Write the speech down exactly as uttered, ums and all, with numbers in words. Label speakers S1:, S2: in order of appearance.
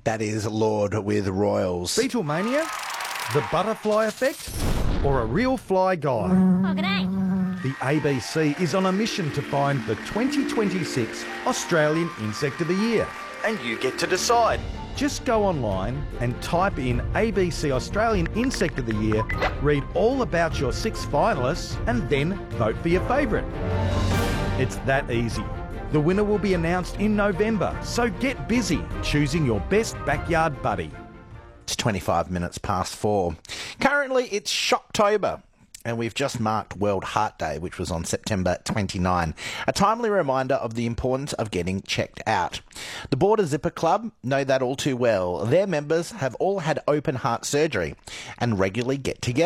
S1: That is Lord with Royals.
S2: Beatlemania, the butterfly effect, or a real fly guy?
S3: Oh, g'day.
S2: The A B C is on a mission to find the twenty twenty-six Australian Insect of the Year. And you get to decide. Just go online and type in A B C Australian Insect of the Year, read all about your six finalists, and then vote for your favourite. It's that easy. The winner will be announced in November, so get busy choosing your best backyard buddy.
S1: It's twenty-five minutes past four. Currently, it's Shocktober, and we've just marked World Heart Day, which was on September twenty-ninth. A timely reminder of the importance of getting checked out. The Border Zipper Club know that all too well. Their members have all had open heart surgery and regularly get together.